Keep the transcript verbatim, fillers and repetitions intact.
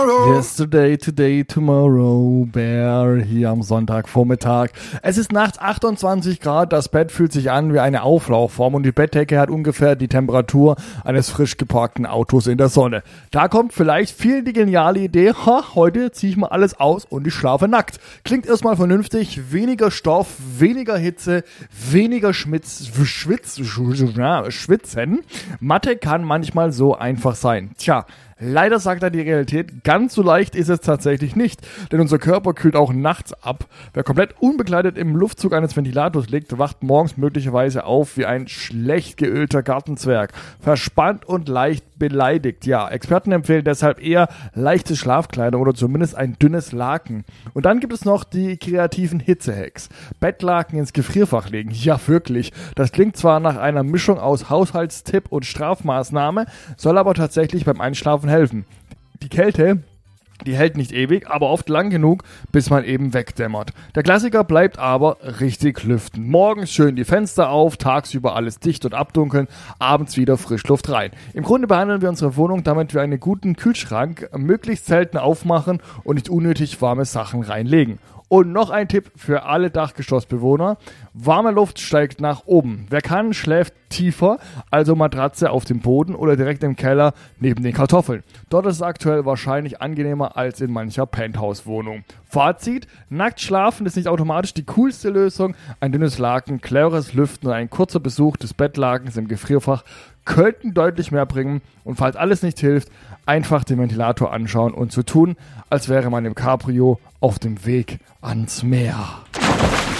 Yesterday, today, tomorrow, Bear, hier am Sonntagvormittag. Es ist nachts achtundzwanzig Grad, das Bett fühlt sich an wie eine Auflaufform und die Bettdecke hat ungefähr die Temperatur eines frisch geparkten Autos in der Sonne. Da kommt vielleicht vielen die geniale Idee, ha, heute ziehe ich mal alles aus und ich schlafe nackt. Klingt erstmal vernünftig, weniger Stoff, weniger Hitze, weniger Schmitz, Schwitz, Schwitzen. Mathe kann manchmal so einfach sein. Tja, leider sagt er die Realität, ganz so leicht ist es tatsächlich nicht, denn unser Körper kühlt auch nachts ab. Wer komplett unbekleidet im Luftzug eines Ventilators liegt, wacht morgens möglicherweise auf wie ein schlecht geölter Gartenzwerg, verspannt und leicht beleidigt. Ja, Experten empfehlen deshalb eher leichte Schlafkleidung oder zumindest ein dünnes Laken. Und dann gibt es noch die kreativen Hitzehacks. Bettlaken ins Gefrierfach legen. Ja, wirklich. Das klingt zwar nach einer Mischung aus Haushaltstipp und Strafmaßnahme, soll aber tatsächlich beim Einschlafen helfen. Die Kälte, die hält nicht ewig, aber oft lang genug, bis man eben wegdämmert. Der Klassiker bleibt aber richtig lüften. Morgens schön die Fenster auf, tagsüber alles dicht und abdunkeln, abends wieder Frischluft rein. Im Grunde behandeln wir unsere Wohnung damit wie einen guten Kühlschrank, möglichst selten aufmachen und nicht unnötig warme Sachen reinlegen. Und noch ein Tipp für alle Dachgeschossbewohner. Warme Luft steigt nach oben. Wer kann, schläft tiefer, also Matratze auf dem Boden oder direkt im Keller neben den Kartoffeln. Dort ist es aktuell wahrscheinlich angenehmer als in mancher Penthouse-Wohnung. Fazit: Nackt schlafen ist nicht automatisch die coolste Lösung. Ein dünnes Laken, cleveres Lüften und ein kurzer Besuch des Bettlakens im Gefrierfach könnten deutlich mehr bringen. Und falls alles nicht hilft, einfach den Ventilator anschauen und so tun, als wäre man im Cabrio auf dem Weg ans Meer.